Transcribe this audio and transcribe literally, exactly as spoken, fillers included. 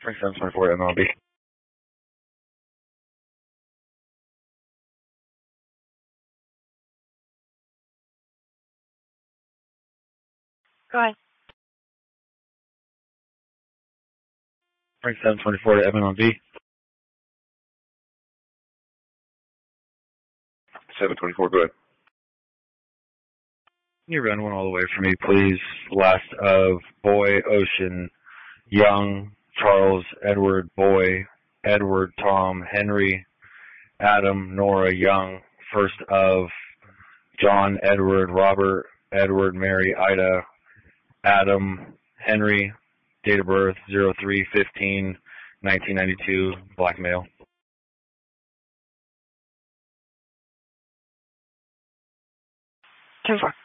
Frank seven twenty-four M L B. Go ahead. Frank seven twenty-four to M L B. seven twenty-four, go ahead. Can you run one all the way for me, please? Last of Boy, Ocean, Young, Charles, Edward, Boy, Edward, Tom, Henry, Adam, Nora, Young. First of John, Edward, Robert, Edward, Mary, Ida, Adam, Henry. Date of birth zero three fifteen nineteen ninety-two. Black male. ten four.